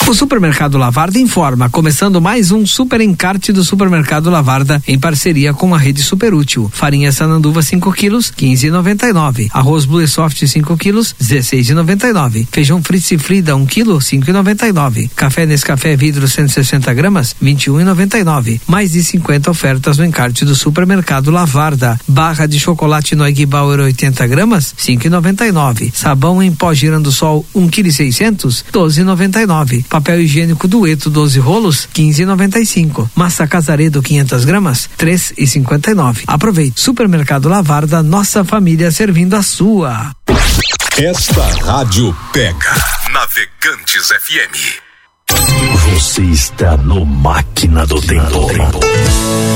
O Supermercado Lavarda informa, começando mais um super encarte do Supermercado Lavarda em parceria com a Rede Superútil. Farinha Sananduva 5 quilos, 15,99. Arroz Blue Soft 5 quilos, 16,99. Feijão Fritz Frida 1 quilo, 5,99. Café Nescafé vidro 160 gramas, 21,99. Mais de 50 ofertas no encarte do Supermercado Lavarda. Barra de chocolate Noig Bauer 80 gramas, 5,99. Sabão em pó Girandosol 1 kg 600, 12,99. Papel higiênico Dueto 12 rolos, 15,95. Massa Casaredo 500 gramas, 3,59. Aproveite. Supermercado Lavarda, nossa família servindo a sua. Esta rádio pega. Navegantes FM. Você está no Máquina do Tempo.